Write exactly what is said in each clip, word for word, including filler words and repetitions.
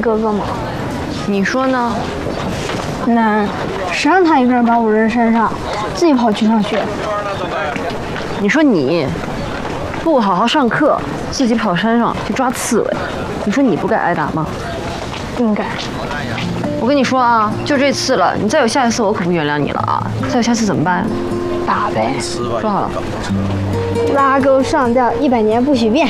哥哥吗？ 你说呢？ 那谁让他一个人把我扔山上，自己跑去上学？ 你说你不好好上课，自己跑山上去抓刺猬，你说你不该挨打吗？ 应该。 我跟你说啊，就这次了，你再有下一次，我可不原谅你了啊！再有下次怎么办？ 打呗。 说好了。 拉钩上吊，一百年不许变。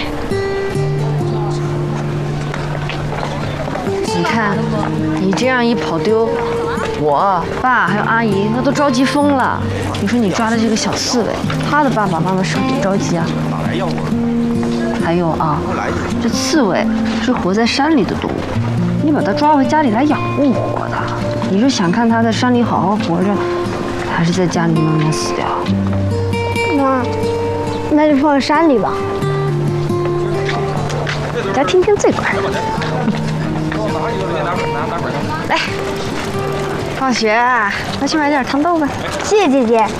你看，你这样一跑丢，我爸还有阿姨那都着急疯了。你说你抓的这个小刺猬，他的爸爸妈妈是不是得着急啊？还有啊，这刺猬是活在山里的动物，你把它抓回家里来养不活的。你是想看它在山里好好活着，还是在家里慢慢死掉？ 那那就放山里吧。 来听听这块。来，放学啊，快去买点糖豆吧。 谢谢姐姐。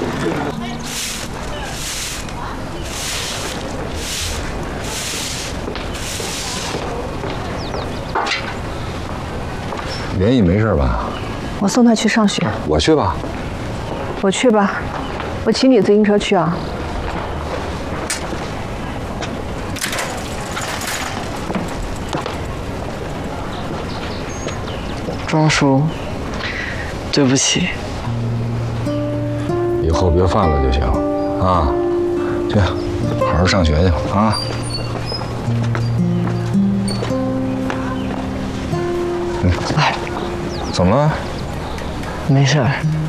袁毅没事吧？ 我送他去上学。 我去吧。 我去吧，我骑你自行车去啊。 庄叔，对不起。 以后别犯了就行啊。去，好好上学去啊。嗯，哎，怎么了？ 没事儿。